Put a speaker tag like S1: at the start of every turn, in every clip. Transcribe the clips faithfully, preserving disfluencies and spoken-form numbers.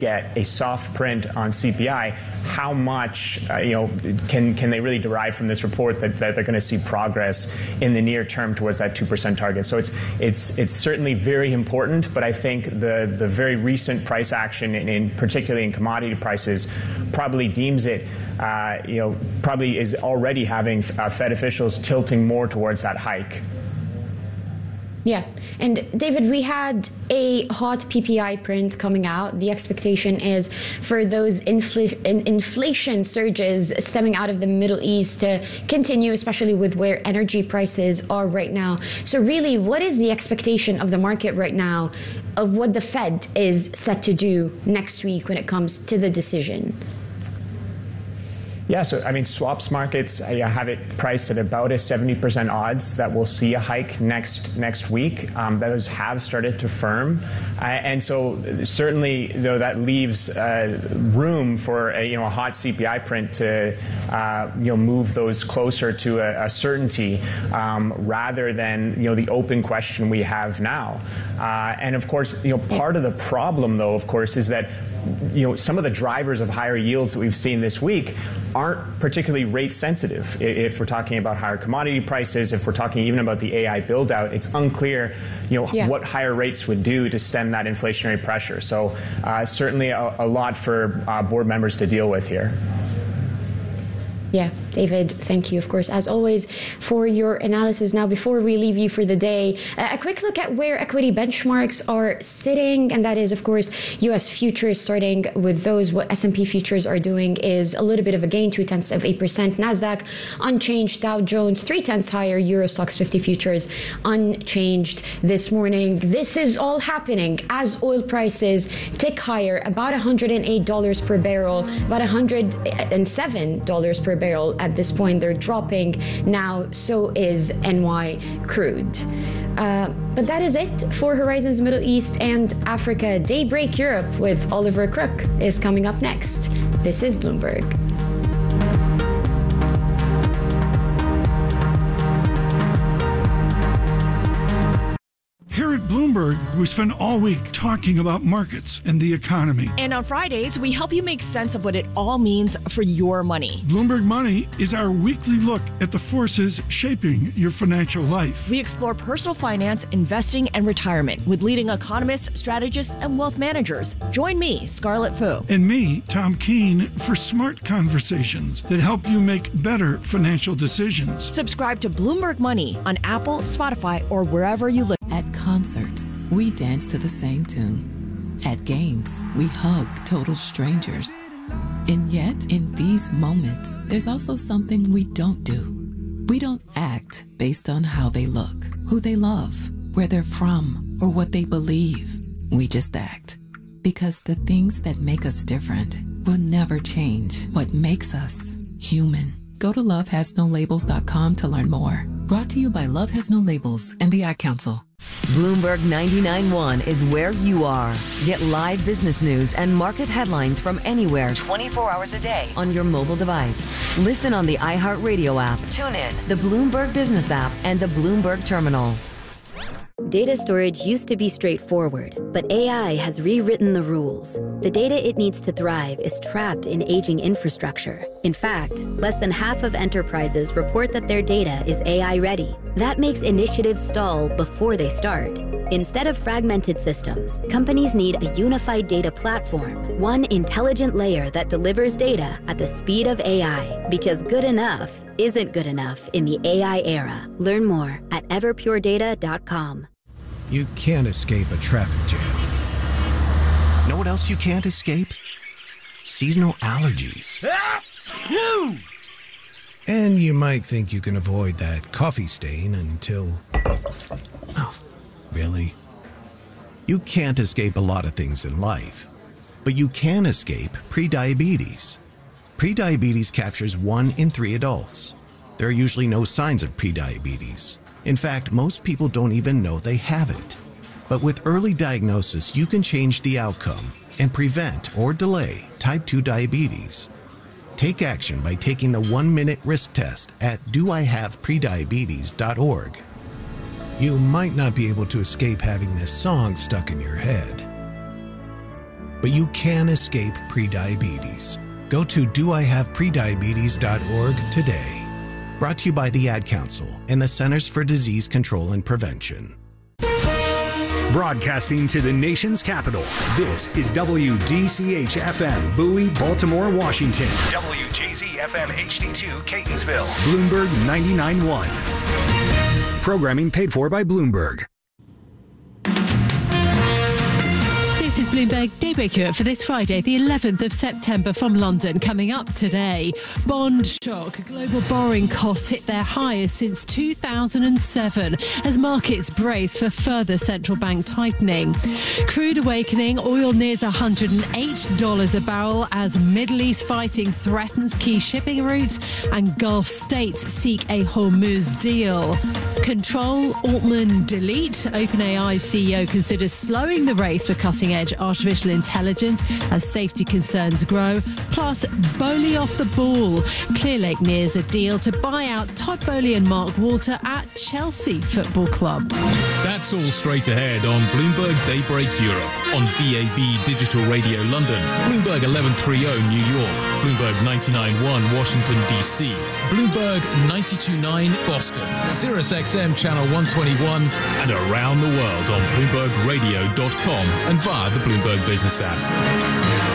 S1: get a soft print on C P I, how much uh, you know can can they really derive from this report that, that they're going to see progress in the near term towards that two percent target? So it's it's it's certainly very important, but I think the the very recent price action, in, in particularly in commodity prices, probably deems it uh, you know probably is already having uh, Fed officials tilting more towards that hike.
S2: Yeah. And David, we had a hot P P I print coming out. The expectation is for those infl- in- inflation surges stemming out of the Middle East to continue, especially with where energy prices are right now. So really, what is the expectation of the market right now of what the Fed is set to do next week when it comes to the decision?
S1: Yeah, so I mean, swaps markets, I have it priced at about a seventy percent odds that we'll see a hike next next week. Um, those have started to firm, uh, and so certainly, though, that leaves uh, room for a, you know a hot C P I print to uh, you know move those closer to a, a certainty um, rather than you know the open question we have now. Uh, and of course, you know part of the problem, though, of course, is that you know some of the drivers of higher yields that we've seen this week aren't particularly rate sensitive. If we're talking about higher commodity prices, if we're talking even about the A I build out, it's unclear, you know, yeah. what higher rates would do to stem that inflationary pressure. So uh, certainly a, a lot for uh, board members to deal with here.
S2: Yeah, David, thank you, of course, as always, for your analysis. Now, before we leave you for the day, a quick look at where equity benchmarks are sitting, and that is, of course, U S futures. Starting with those, what S and P futures are doing is a little bit of a gain, two-tenths of eight percent. NASDAQ unchanged, Dow Jones three-tenths higher, Euro Stoxx fifty futures unchanged this morning. This is all happening as oil prices tick higher, about one hundred eight dollars per barrel, about one hundred seven dollars per barrel. barrel at this point. They're dropping now. So is N Y crude. Uh, but that is it for Horizons Middle East and Africa. Daybreak Europe with Oliver Crook is coming up next. This is Bloomberg.
S3: Here at Bloomberg, we spend all week talking about markets and the economy.
S4: And on Fridays, we help you make sense of what it all means for your money.
S3: Bloomberg Money is our weekly look at the forces shaping your financial life.
S4: We explore personal finance, investing, and retirement with leading economists, strategists, and wealth managers. Join me, Scarlett Fu.
S3: And me, Tom Keene, for smart conversations that help you make better financial decisions.
S4: Subscribe to Bloomberg Money on Apple, Spotify, or wherever you listen.
S5: At concerts, we dance to the same tune. At games, we hug total strangers. And yet, in these moments, there's also something we don't do. We don't act based on how they look, who they love, where they're from, or what they believe. We just act. Because the things that make us different will never change what makes us human. Go to love has no labels dot com to learn more. Brought to you by Love Has No Labels and the Ad Council.
S6: Bloomberg ninety-nine point one is where you are. Get live business news and market headlines from anywhere twenty-four hours a day on your mobile device. Listen on the iHeartRadio app, tune in, the Bloomberg Business app, and the Bloomberg Terminal.
S7: Data storage used to be straightforward, but A I has rewritten the rules. The data it needs to thrive is trapped in aging infrastructure. In fact, less than half of enterprises report that their data is A I ready. That makes initiatives stall before they start. Instead of fragmented systems, companies need a unified data platform, one intelligent layer that delivers data at the speed of A I. Because good enough isn't good enough in the A I era. Learn more at everpure data dot com.
S8: You can't escape a traffic jam. Know what else you can't escape? Seasonal allergies. And you might think you can avoid that coffee stain until... Oh, really? You can't escape a lot of things in life, but you can escape prediabetes. Prediabetes captures one in three adults. There are usually no signs of prediabetes. In fact, most people don't even know they have it. But with early diagnosis, you can change the outcome and prevent or delay type two diabetes. Take action by taking the one-minute risk test at do I have prediabetes dot org. You might not be able to escape having this song stuck in your head. but you can escape prediabetes. Go to do I have prediabetes dot org today. Brought to you by the Ad Council and the Centers for Disease Control and Prevention.
S9: Broadcasting to the nation's capital, this is W D C H F M, Bowie, Baltimore, Washington. W J Z F M H D two, Catonsville. Bloomberg ninety-nine point one. Programming paid for by Bloomberg.
S10: This is Bloomberg Daybreak Europe for this Friday, the eleventh of September from London. Coming up today, bond shock. Global borrowing costs hit their highest since two thousand seven as markets brace for further central bank tightening. Crude awakening. Oil nears one hundred eight dollars a barrel as Middle East fighting threatens key shipping routes and Gulf states seek a Hormuz deal. Control, Altman, delete. OpenAI C E O considers slowing the race for cutting-edge artificial intelligence as safety concerns grow. Plus, Bowley off the ball. Clearlake nears a deal to buy out Todd Bowley and Mark Walter at Chelsea Football Club.
S11: That's all straight ahead on Bloomberg Daybreak Europe on B A B Digital Radio London, Bloomberg eleven thirty New York, Bloomberg ninety-nine point one Washington D C, Bloomberg ninety-two point nine Boston, Sirius X M Channel one twenty-one, and around the world on Bloomberg Radio dot com and via the Bloomberg Business app.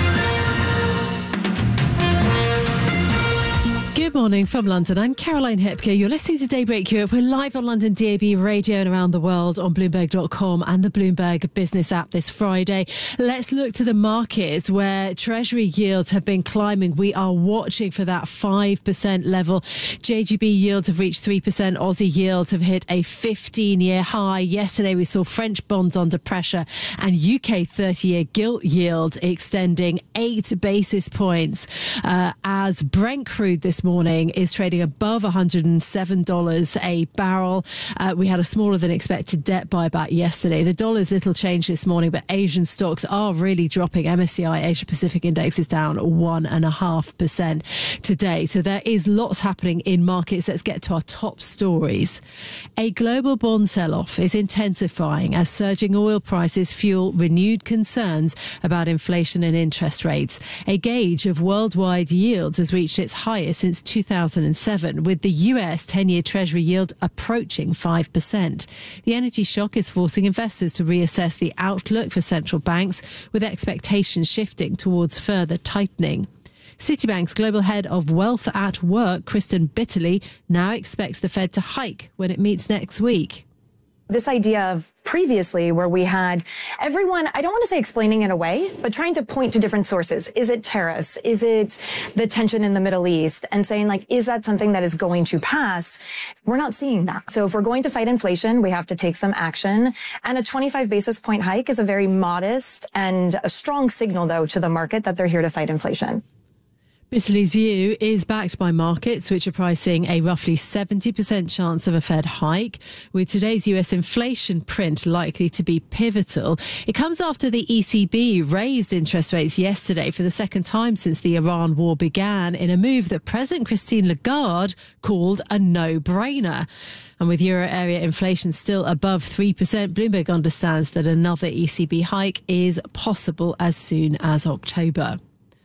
S10: Good morning from London. I'm Caroline Hepker. You're listening to Daybreak Europe. We're live on London D A B Radio and around the world on Bloomberg dot com and the Bloomberg Business app this Friday. Let's look to the markets where Treasury yields have been climbing. We are watching for that five percent level. J G B yields have reached three percent. Aussie yields have hit a fifteen-year high. Yesterday we saw French bonds under pressure and U K thirty-year gilt yield extending eight basis points uh, as Brent crude this morning is trading above one hundred seven dollars a barrel. Uh, we had a smaller than expected debt buyback yesterday. The dollar's little change this morning, but Asian stocks are really dropping. M S C I Asia Pacific Index is down one and a half percent today. So there is lots happening in markets. Let's get to our top stories. A global bond sell-off is intensifying as surging oil prices fuel renewed concerns about inflation and interest rates. A gauge of worldwide yields has reached its highest since two thousand seven, with the U S ten-year Treasury yield approaching five percent. The energy shock is forcing investors to reassess the outlook for central banks, with expectations shifting towards further tightening. Citibank's global head of Wealth at Work, Kristen Bitterly, now expects the Fed to hike when it meets next week.
S12: This idea of previously where we had everyone, I don't want to say explaining it away, but trying to point to different sources. Is it tariffs? Is it the tension in the Middle East? And saying like, is that something that is going to pass? We're not seeing that. So if we're going to fight inflation, we have to take some action. And a twenty-five basis point hike is a very modest and a strong signal, though, to the market that they're here to fight inflation.
S10: Bitterly's view is backed by markets, which are pricing a roughly seventy percent chance of a Fed hike, with today's U S inflation print likely to be pivotal. It comes after the E C B raised interest rates yesterday for the second time since the Iran war began, in a move that President Christine Lagarde called a no-brainer. And with euro area inflation still above three percent, Bloomberg understands that another E C B hike is possible as soon as October.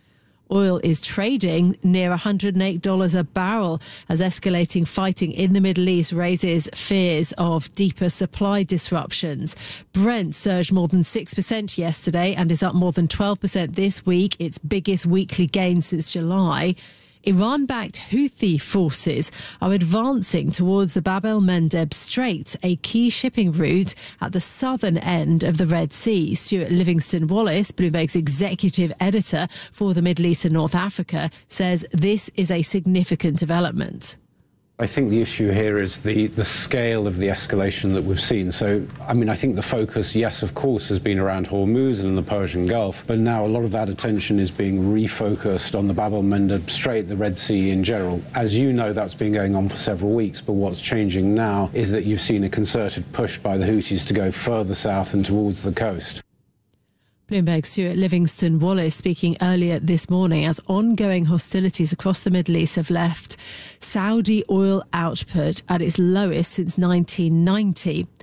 S10: Oil is trading near one hundred eight dollars a barrel as escalating fighting in the Middle East raises fears of deeper supply disruptions. Brent surged more than six percent yesterday and is up more than twelve percent this week, its biggest weekly gain since July. Iran-backed Houthi forces are advancing towards the Bab el-Mandeb Strait, a key shipping route at the southern end of the Red Sea. Stuart Livingston-Wallace, Bloomberg's executive editor for the Middle East and North Africa, says this is a significant development.
S13: I think the issue here is the, the scale of the escalation that we've seen. So, I mean, I think the focus, yes, of course, has been around Hormuz and the Persian Gulf, but now a lot of that attention is being refocused on the Bab el-Mandeb Strait, the Red Sea in general. As you know, that's been going on for several weeks, but what's changing now is that you've seen a concerted push by the Houthis to go further south and towards the coast.
S10: Bloomberg's Stuart Livingston-Wallace speaking earlier this morning as ongoing hostilities across the Middle East have left Saudi oil output at its lowest since nineteen ninety.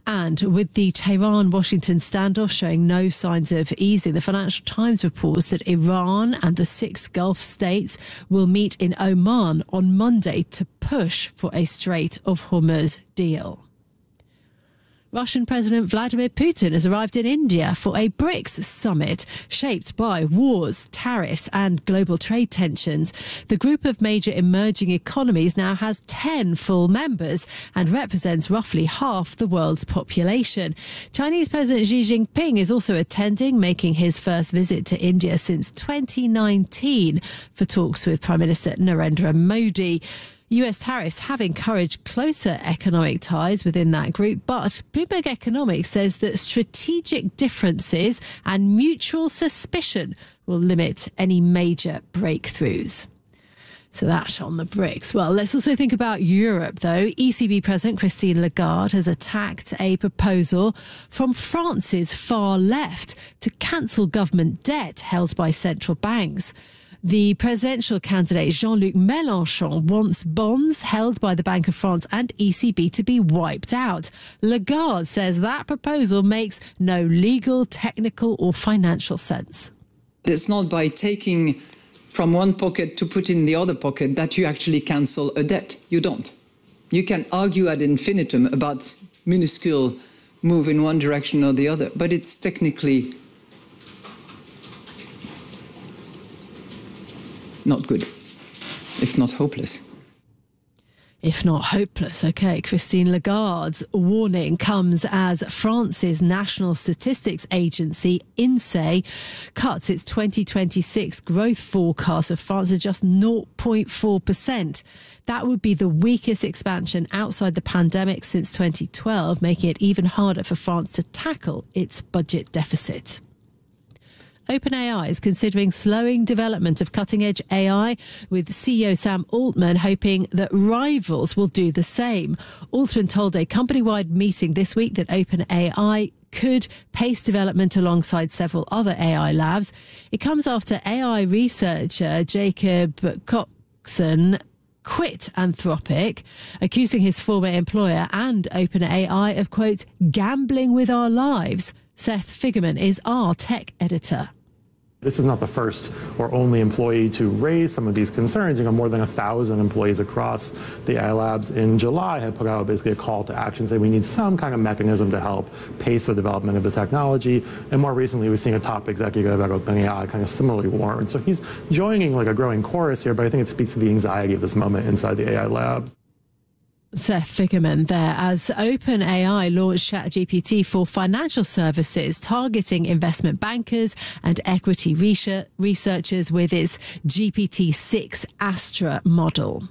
S10: And with the Tehran-Washington standoff showing no signs of easing, the Financial Times reports that Iran and the six Gulf states will meet in Oman on Monday to push for a Strait of Hormuz deal. Russian President Vladimir Putin has arrived in India for a BRICS summit shaped by wars, tariffs and global trade tensions. The group of major emerging economies now has ten full members and represents roughly half the world's population. Chinese President Xi Jinping is also attending, making his first visit to India since twenty nineteen for talks with Prime Minister Narendra Modi. U S tariffs have encouraged closer economic ties within that group, but Bloomberg Economics says that strategic differences and mutual suspicion will limit any major breakthroughs. So that on the BRICS. Well, let's also think about Europe, though. E C B President Christine Lagarde has attacked a proposal from France's far left to cancel government debt held by central banks. The presidential candidate Jean-Luc Mélenchon wants bonds held by the Bank of France and E C B to be wiped out. Lagarde says that proposal makes no legal, technical or financial sense.
S14: It's not by taking from one pocket to put in the other pocket that you actually cancel a debt. You don't. You can argue ad infinitum about minuscule move in one direction or the other, but it's technically not good, if not hopeless.
S10: If not hopeless. OK, Christine Lagarde's warning comes as France's National Statistics Agency, INSEE, cuts its twenty twenty-six growth forecast of France to just zero point four percent. That would be the weakest expansion outside the pandemic since twenty twelve, making it even harder for France to tackle its budget deficit. OpenAI is considering slowing development of cutting-edge A I, with C E O Sam Altman hoping that rivals will do the same. Altman told a company-wide meeting this week that OpenAI could pace development alongside several other A I labs. It comes after A I researcher Jacob Coxon quit Anthropic, accusing his former employer and OpenAI of, quote, gambling with our lives. Seth Figerman is our tech editor.
S15: This is not the first or only employee to raise some of these concerns. You know, more than a thousand employees across the A I labs in July had put out basically a call to action saying we need some kind of mechanism to help pace the development of the technology. And more recently, we've seen a top executive at OpenAI kind of similarly warn. So he's joining like a growing chorus here, but I think it speaks to the anxiety of this moment inside the A I labs.
S10: Seth Figerman there, as OpenAI launched ChatGPT for financial services, targeting investment bankers and equity researchers with its G P T six Astra model.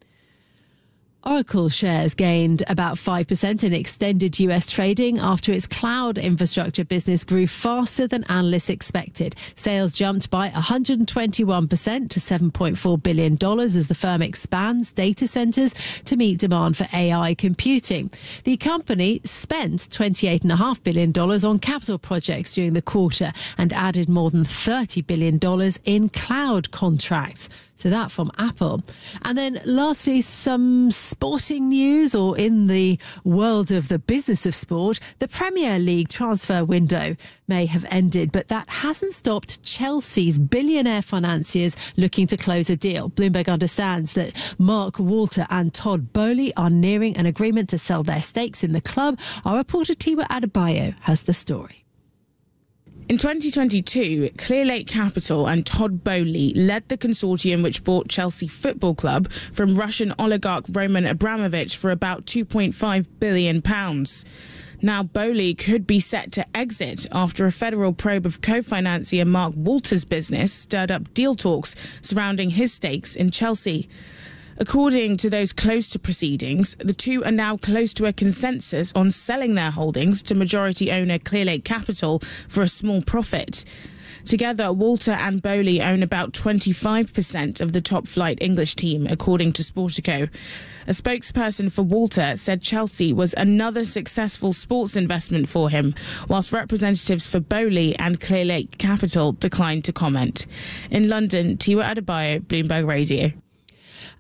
S10: Oracle shares gained about five percent in extended U S trading after its cloud infrastructure business grew faster than analysts expected. Sales jumped by one hundred twenty-one percent to seven point four billion dollars as the firm expands data centers to meet demand for A I computing. The company spent twenty-eight point five billion dollars on capital projects during the quarter and added more than thirty billion dollars in cloud contracts. So that from Apple. And then lastly, some sporting news, or in the world of the business of sport, the Premier League transfer window may have ended, but that hasn't stopped Chelsea's billionaire financiers looking to close a deal. Bloomberg understands that Mark Walter and Todd Boehly are nearing an agreement to sell their stakes in the club. Our reporter Tiwa Adebayo has the story.
S16: In twenty twenty-two, Clearlake Capital and Todd Boehly led the consortium which bought Chelsea Football Club from Russian oligarch Roman Abramovich for about two point five billion pounds. Now Boehly could be set to exit after a federal probe of co-financier Mark Walter's business stirred up deal talks surrounding his stakes in Chelsea. According to those close to proceedings, the two are now close to a consensus on selling their holdings to majority owner Clearlake Capital for a small profit. Together, Walter and Boehly own about twenty-five percent of the top-flight English team, according to Sportico. A spokesperson for Walter said Chelsea was another successful sports investment for him, whilst representatives for Boehly and Clearlake Capital declined to comment. In London, Tiwa Adebayo, Bloomberg Radio.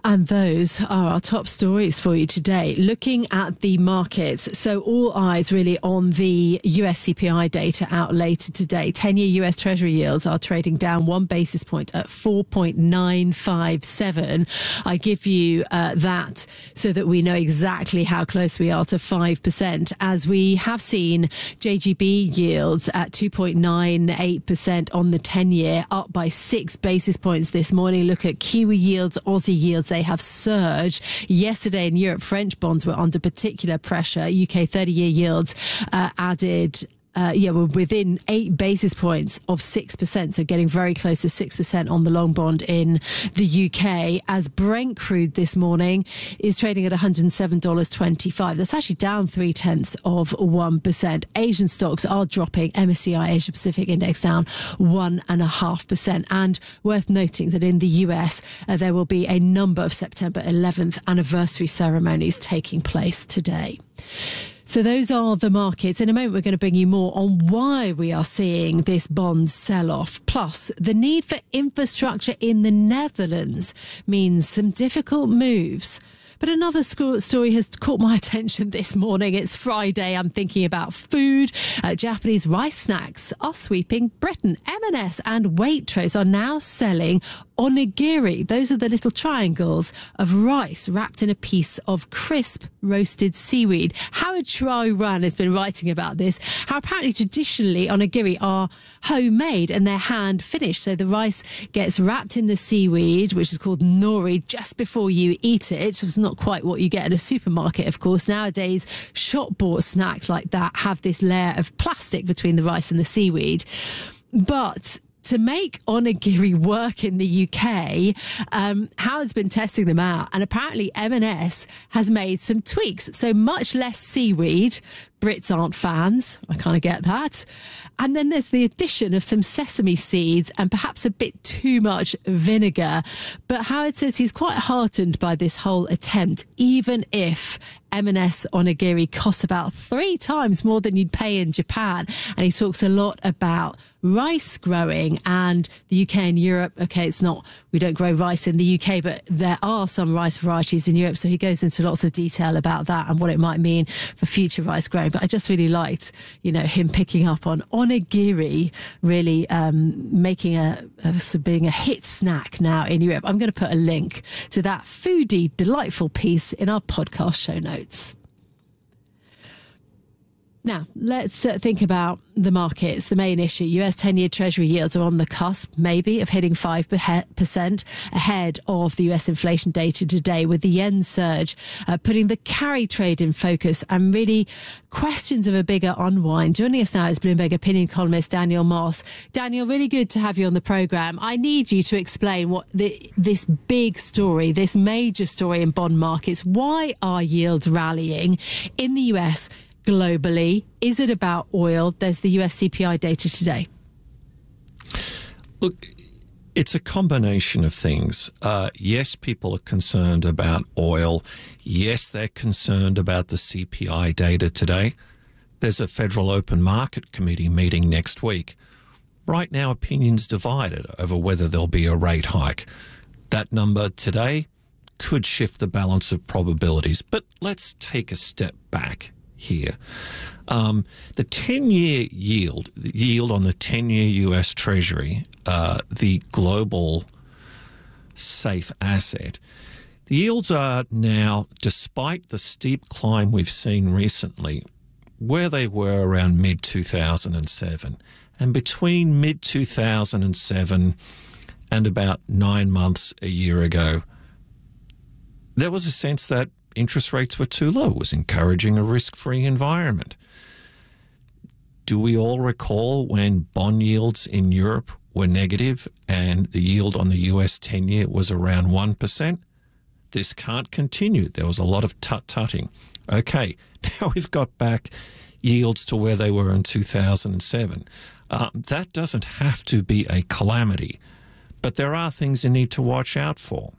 S10: And those are our top stories for you today. Looking at the markets, so all eyes really on the U S C P I data out later today. ten-year U S Treasury yields are trading down one basis point at four point nine five seven. I give you uh, that so that we know exactly how close we are to five percent, as we have seen J G B yields at two point nine eight percent on the ten-year, up by six basis points this morning. Look at Kiwi yields, Aussie yields. They have surged. Yesterday in Europe, French bonds were under particular pressure. U K thirty-year yields uh, added Uh, yeah, we're within eight basis points of six percent, so getting very close to six percent on the long bond in the U K, as Brent crude this morning is trading at one hundred seven dollars twenty-five. That's actually down three-tenths of one percent. Asian stocks are dropping. M S C I Asia Pacific Index down one point five percent. And worth noting that in the U S, uh, there will be a number of September eleventh anniversary ceremonies taking place today. So those are the markets. In a moment, we're going to bring you more on why we are seeing this bond sell-off. Plus, the need for infrastructure in the Netherlands means some difficult moves. But another story has caught my attention this morning. It's Friday. I'm thinking about food. Uh, Japanese rice snacks are sweeping Britain. M and S and Waitrose are now selling onigiri. Those are the little triangles of rice wrapped in a piece of crisp roasted seaweed. Howard Choi-Ran has been writing about this, how apparently traditionally onigiri are homemade and they're hand finished. So the rice gets wrapped in the seaweed, which is called nori, just before you eat it. So it's not quite what you get at a supermarket, of course. Nowadays, shop-bought snacks like that have this layer of plastic between the rice and the seaweed. But to make onigiri work in the U K, um, Howard's been testing them out, and apparently M and S has made some tweaks. So much less seaweed. Brits aren't fans. I kind of get that. And then there's the addition of some sesame seeds and perhaps a bit too much vinegar. But Howard says he's quite heartened by this whole attempt, even if M and S onigiri costs about three times more than you'd pay in Japan. And he talks a lot about rice growing, and the U K and Europe. Okay, it's not, we don't grow rice in the U K, but there are some rice varieties in Europe. So he goes into lots of detail about that and what it might mean for future rice growing. But I just really liked, you know, him picking up on onigiri really um, making a, a being a hit snack now in Europe. I'm going to put a link to that foodie, delightful piece in our podcast show notes. Now, let's uh, think about the markets. The main issue, U S ten-year Treasury yields are on the cusp, maybe, of hitting five percent ahead of the U S inflation data today, with the yen surge uh, putting the carry trade in focus and really questions of a bigger unwind. Joining us now is Bloomberg opinion columnist Daniel Moss. Daniel, really good to have you on the programme. I need you to explain what the, this big story, this major story in bond markets. Why are yields rallying in the U S globally? Is it about oil? There's the U S C P I data today.
S17: Look, it's a combination of things. Uh, yes, people are concerned about oil. Yes, they're concerned about the C P I data today. There's a Federal Open Market Committee meeting next week. Right now, opinions divided over whether there'll be a rate hike. That number today could shift the balance of probabilities. But let's take a step back here. Um, the ten-year yield, the yield on the ten-year U S Treasury, uh, the global safe asset, the yields are now, despite the steep climb we've seen recently, where they were around mid two thousand seven. And between mid two thousand seven and about nine months a year ago, there was a sense that interest rates were too low. It was encouraging a risk-free environment. Do we all recall when bond yields in Europe were negative and the yield on the U S ten-year was around one percent? This can't continue. There was a lot of tut-tutting. Okay, now we've got back yields to where they were in two thousand seven. Um, that doesn't have to be a calamity, but there are things you need to watch out for.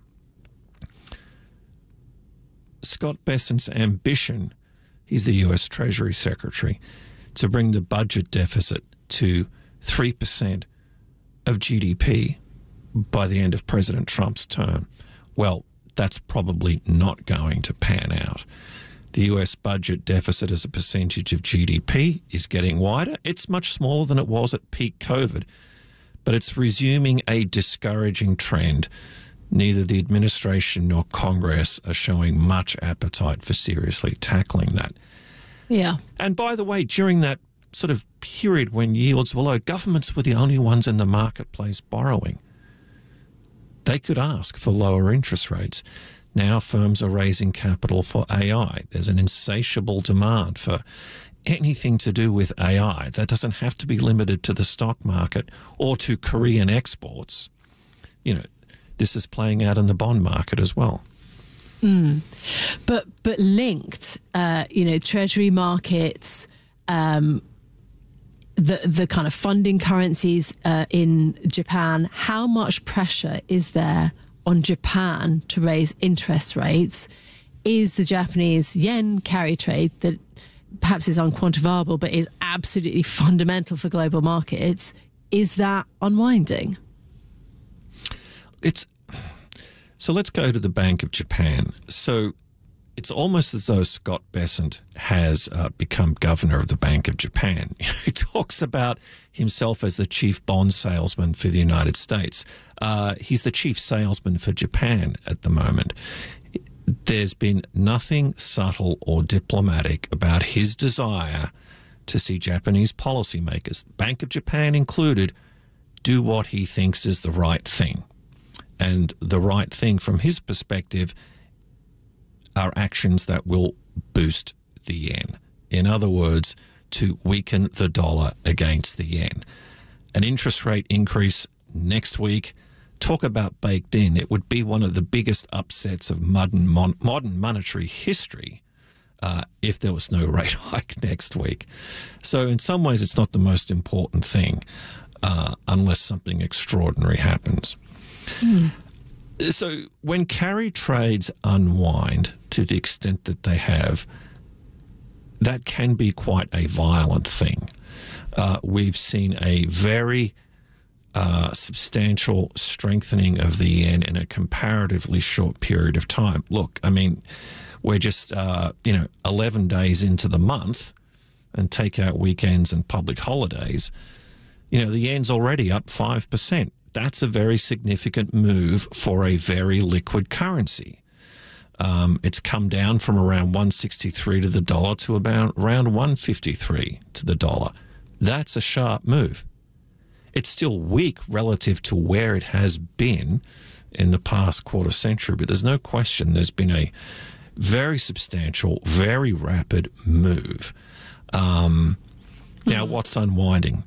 S17: Scott Bessent's ambition, he's the U S Treasury Secretary, to bring the budget deficit to three percent of G D P by the end of President Trump's term. Well, that's probably not going to pan out. The U S budget deficit as a percentage of G D P is getting wider. It's much smaller than it was at peak COVID, but it's resuming a discouraging trend. Neither the administration nor Congress are showing much appetite for seriously tackling that.
S10: Yeah.
S17: And by the way, during that sort of period when yields were low, governments were the only ones in the marketplace borrowing. They could ask for lower interest rates. Now firms are raising capital for A I. There's an insatiable demand for anything to do with A I. That doesn't have to be limited to the stock market or to Korean exports. You know, this is playing out in the bond market as well.
S10: Mm. But but linked, uh, you know, treasury markets, um, the the kind of funding currencies uh, in Japan. How much pressure is there on Japan to raise interest rates? Is the Japanese yen carry trade that perhaps is unquantifiable but is absolutely fundamental for global markets, is that unwinding?
S17: It's so let's go to the Bank of Japan. So it's almost as though Scott Bessent has uh, become governor of the Bank of Japan. He talks about himself as the chief bond salesman for the United States. Uh, he's the chief salesman for Japan at the moment. There's been nothing subtle or diplomatic about his desire to see Japanese policymakers, Bank of Japan included, do what he thinks is the right thing. And the right thing from his perspective are actions that will boost the yen. In other words, to weaken the dollar against the yen. An interest rate increase next week, talk about baked in. It would be one of the biggest upsets of modern, mon- modern monetary history uh, if there was no rate hike next week. So in some ways, it's not the most important thing uh, unless something extraordinary happens. Mm. So when carry trades unwind to the extent that they have, that can be quite a violent thing. Uh, we've seen a very uh, substantial strengthening of the yen in a comparatively short period of time. Look, I mean, we're just, uh, you know, eleven days into the month, and take out weekends and public holidays, you know, the yen's already up five percent. That's a very significant move for a very liquid currency. Um, it's come down from around one sixty-three to the dollar to about around one fifty-three to the dollar. That's a sharp move. It's still weak relative to where it has been in the past quarter century, but there's no question there's been a very substantial, very rapid move. Um, now, what's unwinding?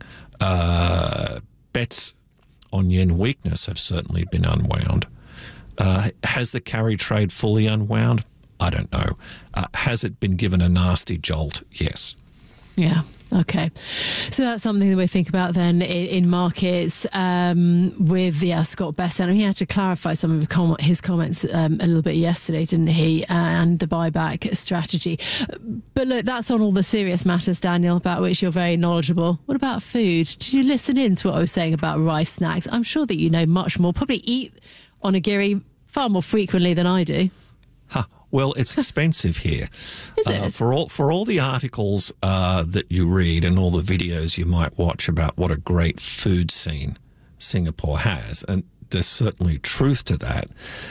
S17: Uh, bets on yen weakness have certainly been unwound. Uh, has the carry trade fully unwound? I don't know. Uh, has it been given a nasty jolt? Yes.
S10: Yeah. Okay. So that's something that we think about then in, in markets um, with yeah, Scott Bessent. And he had to clarify some of com- his comments um, a little bit yesterday, didn't he? And the buyback strategy. But look, that's on all the serious matters, Daniel, about which you're very knowledgeable. What about food? Did you listen in to what I was saying about rice snacks? I'm sure that you know much more. Probably eat onigiri far more frequently than I do.
S17: Huh. Well, it's expensive here.
S10: Is it?
S17: Uh, for all for all the articles uh, that you read and all the videos you might watch about what a great food scene Singapore has, and there's certainly truth to that,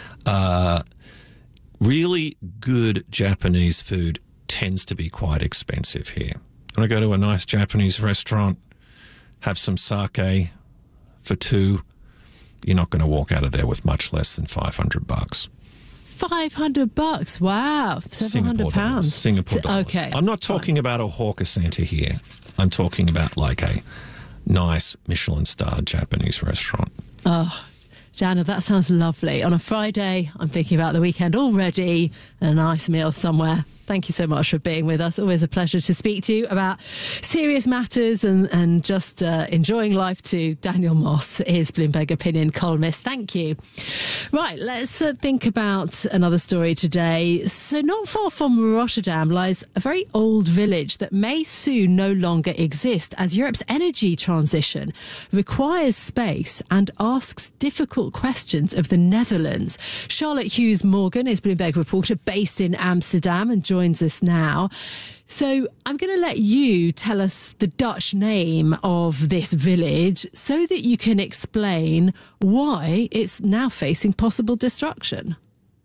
S17: uh, really good Japanese food tends to be quite expensive here. When I go to a nice Japanese restaurant, have some sake for two, you're not going to walk out of there with much less than five hundred bucks.
S10: five hundred bucks. Wow. seven hundred pounds.
S17: Singapore dollars.
S10: Okay.
S17: I'm not talking about a hawker centre here. I'm talking about like a nice Michelin-starred Japanese restaurant.
S10: Oh, Daniel, that sounds lovely. On a Friday, I'm thinking about the weekend already and a nice meal somewhere. Thank you so much for being with us. Always a pleasure to speak to you about serious matters and, and just uh, enjoying life too. Daniel Moss is Bloomberg Opinion columnist. Thank you. Right, let's uh, think about another story today. So not far from Rotterdam lies a very old village that may soon no longer exist as Europe's energy transition requires space and asks difficult difficult questions of the Netherlands. Charlotte Hughes Morgan is Bloomberg reporter based in Amsterdam and joins us now. So I'm going to let you tell us the Dutch name of this village so that you can explain why it's now facing possible destruction.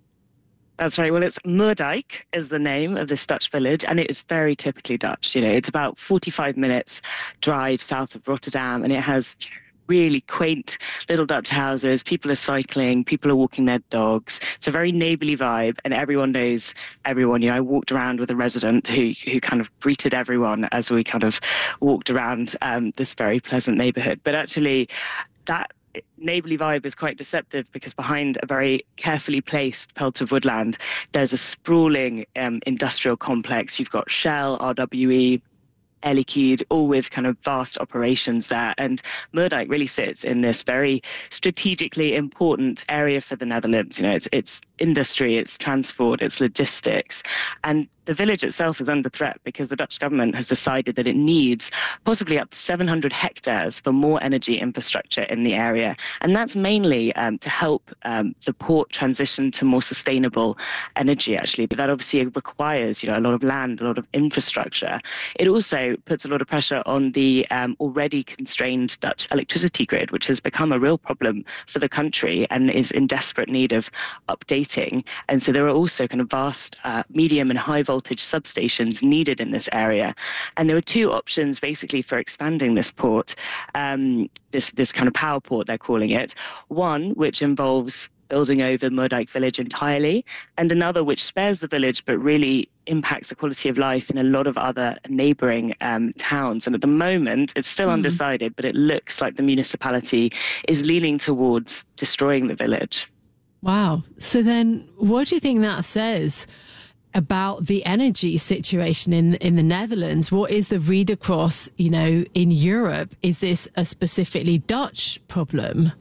S18: That's right. Well, it's Moerdijk is the name of this Dutch village, and it is very typically Dutch. You know, it's about forty-five minutes drive south of Rotterdam, and it has really quaint little Dutch houses. People are cycling, people are walking their dogs. It's a very neighbourly vibe, and everyone knows everyone. You know, I walked around with a resident who who kind of greeted everyone as we kind of walked around um, this very pleasant neighbourhood. But actually, that neighbourly vibe is quite deceptive, because behind a very carefully placed pelt of woodland, there's a sprawling um, industrial complex. You've got Shell, R W E, Air Liquide, all with kind of vast operations there. And Moerdijk really sits in this very strategically important area for the Netherlands. You know, it's it's industry, it's transport, it's logistics. And the village itself is under threat because the Dutch government has decided that it needs possibly up to seven hundred hectares for more energy infrastructure in the area. And that's mainly um, to help um, the port transition to more sustainable energy, actually. But that obviously requires, you know, a lot of land, a lot of infrastructure. It also puts a lot of pressure on the um, already constrained Dutch electricity grid, which has become a real problem for the country and is in desperate need of updating. And so there are also kind of vast uh, medium and high voltage substations needed in this area. And there were two options basically for expanding this port, um, this, this kind of power port, they're calling it. One, which involves building over Moerdijk village entirely, and another which spares the village but really impacts the quality of life in a lot of other neighbouring um, towns. And at the moment, it's still mm. undecided, but it looks like the municipality is leaning towards destroying the village.
S10: Wow. So then what do you think that says about the energy situation in in the Netherlands? What is the read across, you know, in Europe? Is this a specifically Dutch problem?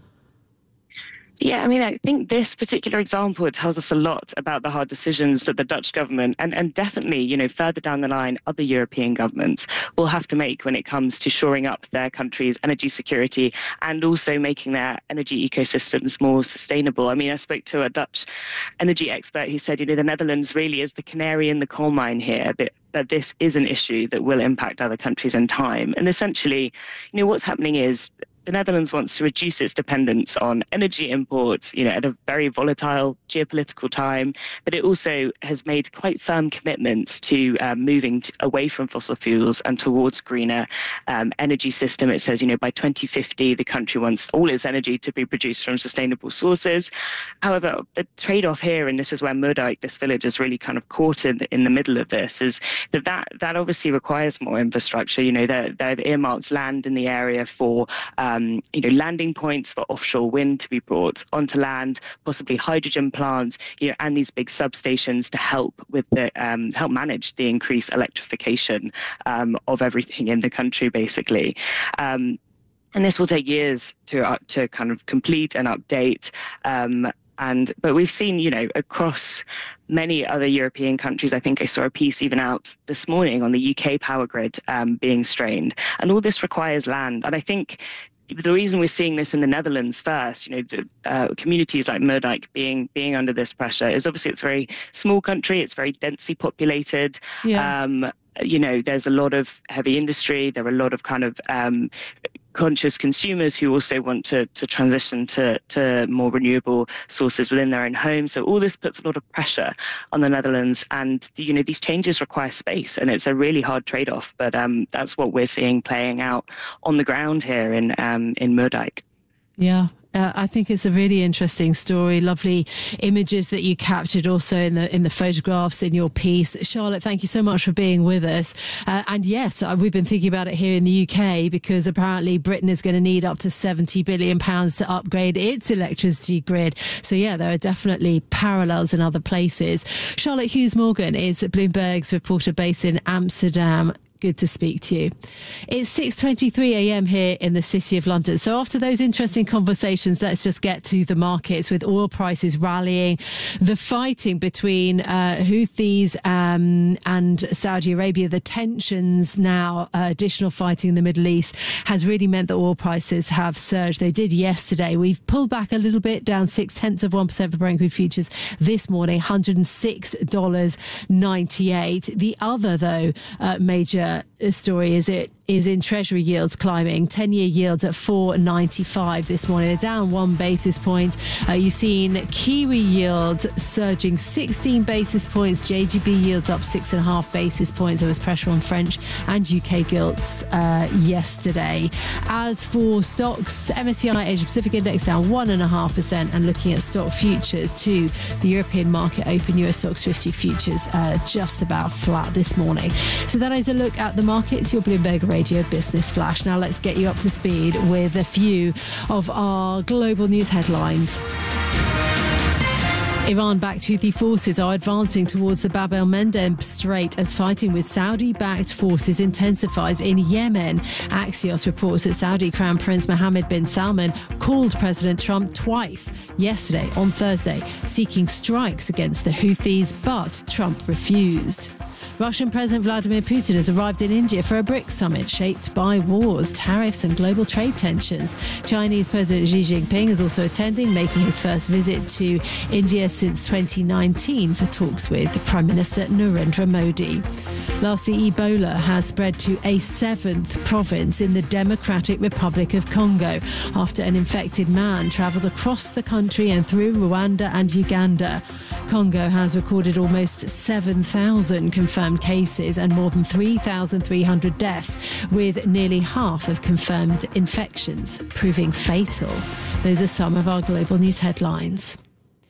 S18: Yeah, I mean, I think this particular example, it tells us a lot about the hard decisions that the Dutch government and, and definitely, you know, further down the line, other European governments will have to make when it comes to shoring up their country's energy security and also making their energy ecosystems more sustainable. I mean, I spoke to a Dutch energy expert who said, you know, the Netherlands really is the canary in the coal mine here, but that this is an issue that will impact other countries in time. And essentially, you know, what's happening is the Netherlands wants to reduce its dependence on energy imports, you know, at a very volatile geopolitical time, but it also has made quite firm commitments to um, moving to, away from fossil fuels and towards greener um, energy system. It says, you know, by twenty fifty, the country wants all its energy to be produced from sustainable sources. However, the trade-off here, and this is where Moerdijk, this village, is really kind of caught in, in the middle of this, is that that, that obviously requires more infrastructure. You know, they've earmarked land in the area for um, Um, you know, landing points for offshore wind to be brought onto land, possibly hydrogen plants, you know, and these big substations to help with the um, help manage the increased electrification um, of everything in the country, basically. Um, and this will take years to uh, to kind of complete and update. Um, And but we've seen, you know, across many other European countries, I think I saw a piece even out this morning on the U K power grid um, being strained. And all this requires land. And I think the reason we're seeing this in the Netherlands first, you know, uh, communities like Moerdijk being being under this pressure is obviously it's a very small country. It's very densely populated. Yeah. Um, you know, there's a lot of heavy industry. There are a lot of kind of um, conscious consumers who also want to to transition to to more renewable sources within their own homes. So all this puts a lot of pressure on the Netherlands, and you know these changes require space, and it's a really hard trade-off. But um, that's what we're seeing playing out on the ground here in um, in Moerdijk.
S10: Yeah. Uh, I think it's a really interesting story. Lovely images that you captured also in the in the photographs in your piece. Charlotte, thank you so much for being with us. Uh, and yes, uh, we've been thinking about it here in the U K because apparently Britain is going to need up to seventy billion pounds to upgrade its electricity grid. So yeah, there are definitely parallels in other places. Charlotte Hughes Morgan is Bloomberg's reporter based in Amsterdam. Good to speak to you. It's six twenty-three a.m. here in the City of London. So after those interesting conversations, let's just get to the markets with oil prices rallying. The fighting between uh, Houthis um, and Saudi Arabia, the tensions now, uh, additional fighting in the Middle East has really meant that oil prices have surged. They did yesterday. We've pulled back a little bit, down six tenths of one percent for Brent crude futures this morning, one hundred six dollars ninety-eight. The other, though, uh, major story is it is in Treasury yields climbing. ten-year yields at four ninety-five this morning. They're down one basis point. Uh, you've seen Kiwi yields surging sixteen basis points. J G B yields up six and a half basis points. There was pressure on French and U K gilts uh, yesterday. As for stocks, M S C I Asia Pacific Index down one and a half percent. And looking at stock futures to the European market open, U S Stocks fifty futures uh, just about flat this morning. So that is a look at the markets. Your Bloomberg Radio Business Flash. Now let's get you up to speed with a few of our global news headlines. Iran-backed Houthi forces are advancing towards the Bab el-Mandeb Strait as fighting with Saudi-backed forces intensifies in Yemen. Axios reports that Saudi Crown Prince Mohammed bin Salman called President Trump twice yesterday on Thursday, seeking strikes against the Houthis, but Trump refused. Russian President Vladimir Putin has arrived in India for a BRICS summit shaped by wars, tariffs and global trade tensions. Chinese President Xi Jinping is also attending, making his first visit to India since twenty nineteen for talks with Prime Minister Narendra Modi. Lastly, Ebola has spread to a seventh province in the Democratic Republic of Congo after an infected man travelled across the country and through Rwanda and Uganda. Congo has recorded almost seven thousand confirmed cases and more than three thousand three hundred deaths, with nearly half of confirmed infections proving fatal. Those are some of our global news headlines.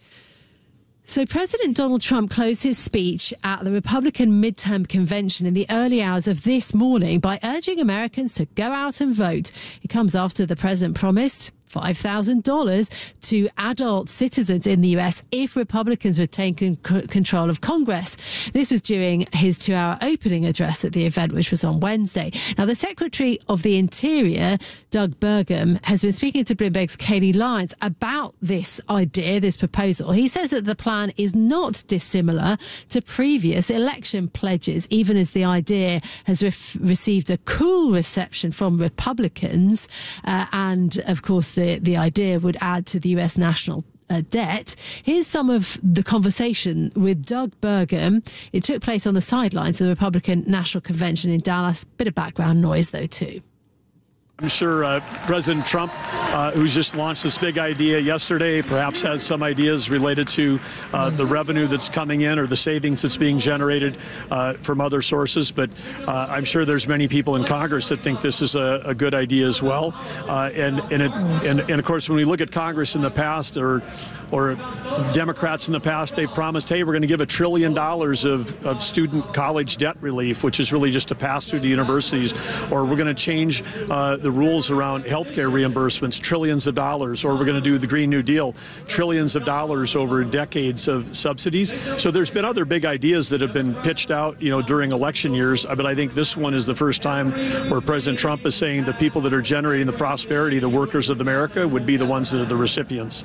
S10: So President Donald Trump closed his speech at the Republican midterm convention in the early hours of this morning by urging Americans to go out and vote. It comes after the president promised five thousand dollars to adult citizens in the U S if Republicans retain con- control of Congress. This was during his two-hour opening address at the event, which was on Wednesday. Now, the Secretary of the Interior, Doug Burgum, has been speaking to Bloomberg's Katie Lyons about this idea, this proposal. He says that the plan is not dissimilar to previous election pledges, even as the idea has re- received a cool reception from Republicans. Uh, and, of course, The, the idea would add to the U S national uh, debt. Here's some of the conversation with Doug Burgum. It took place on the sidelines of the Republican National Convention in Dallas. Bit of background noise, though, too.
S19: I'm sure uh, President Trump, uh, who's just launched this big idea yesterday, perhaps has some ideas related to uh, the revenue that's coming in or the savings that's being generated uh, from other sources. But uh, I'm sure there's many people in Congress that think this is a, a good idea as well. Uh, and and, it, and and of course, when we look at Congress in the past, or or Democrats in the past, they've promised, hey, we're going to give a trillion dollars of, of student college debt relief, which is really just a pass through to universities, or we're going to change uh, the rules around healthcare reimbursements, trillions of dollars, or we're going to do the Green New Deal, trillions of dollars over decades of subsidies. So there's been other big ideas that have been pitched out, you know, during election years. But I think this one is the first time where President Trump is saying the people that are generating the prosperity, the workers of America, would be the ones that are the recipients.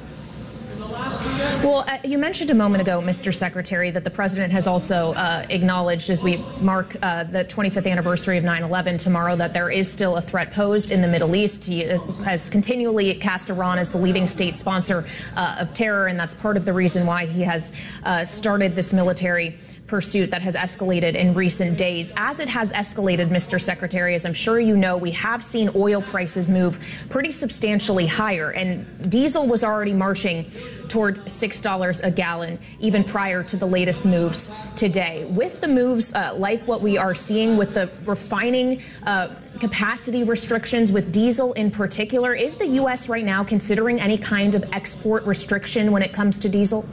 S20: Well, uh, you mentioned a moment ago, Mister Secretary, that the president has also uh, acknowledged, as we mark uh, the twenty-fifth anniversary of nine eleven tomorrow, that there is still a threat posed in the Middle East. He is, has continually cast Iran as the leading state sponsor uh, of terror, and that's part of the reason why he has uh, started this military pursuit that has escalated in recent days. As it has escalated, Mister Secretary, as I'm sure you know, we have seen oil prices move pretty substantially higher, and diesel was already marching toward six dollars a gallon even prior to the latest moves today. With the moves uh, like what we are seeing with the refining uh, capacity restrictions with diesel in particular, is the U S right now considering any kind of export restriction when it comes to diesel?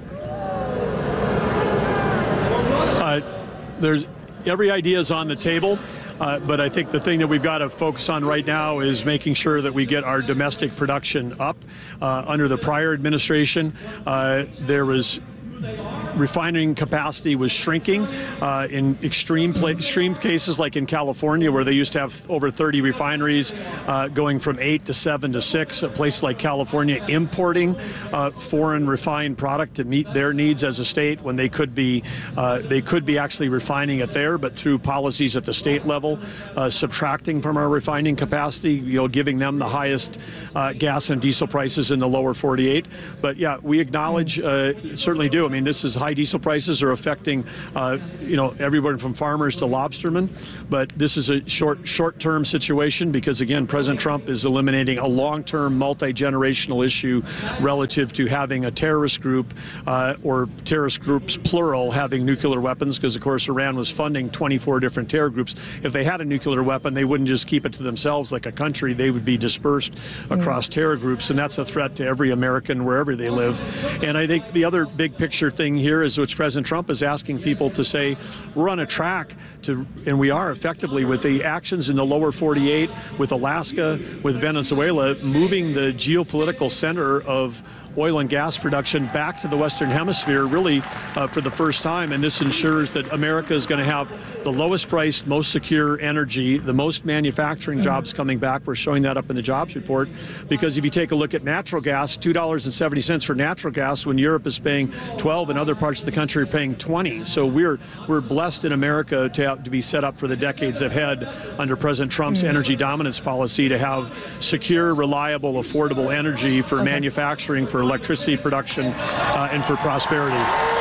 S19: Uh, there's every idea is on the table, uh, but I think the thing that we've got to focus on right now is making sure that we get our domestic production up. Uh, under the prior administration, uh, there was refining capacity was shrinking uh, in extreme pla- extreme cases like in California, where they used to have over thirty refineries uh, going from eight to seven to six. A place like California importing uh, foreign refined product to meet their needs as a state when they could be uh, they could be actually refining it there, but through policies at the state level, uh, subtracting from our refining capacity, you know, giving them the highest uh, gas and diesel prices in the lower forty-eight. But yeah, we acknowledge, uh, certainly do. I mean, this is high diesel prices are affecting, uh, you know, everyone from farmers to lobstermen. But this is a short, short-term situation because, again, President Trump is eliminating a long-term, multi-generational issue relative to having a terrorist group uh, or terrorist groups, plural, having nuclear weapons. Because, of course, Iran was funding twenty-four different terror groups. If they had a nuclear weapon, they wouldn't just keep it to themselves like a country. They would be dispersed across mm. terror groups, and that's a threat to every American wherever they live. And I think the other big picture thing here is which President Trump is asking people to say, we're on a track to, and we are effectively with the actions in the lower forty-eight, with Alaska, with Venezuela, moving the geopolitical center of oil and gas production back to the Western Hemisphere, really uh, for the first time. And this ensures that America is going to have the lowest priced, most secure energy, the most manufacturing jobs coming back. We're showing that up in the jobs report. Because if you take a look at natural gas, two dollars and seventy cents for natural gas when Europe is paying twelve and other parts of the country are paying twenty. So we're we're blessed in America to have, to be set up for the decades ahead under President Trump's mm-hmm. energy dominance policy to have secure, reliable, affordable energy for okay. manufacturing, for electricity production, uh, and for prosperity.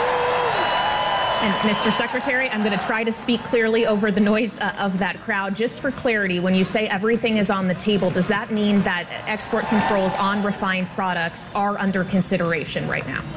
S20: And Mister Secretary, I'm going to try to speak clearly over the noise uh, of that crowd. Just for clarity, when you say everything is on the table, does that mean that export controls on refined products are under consideration right now?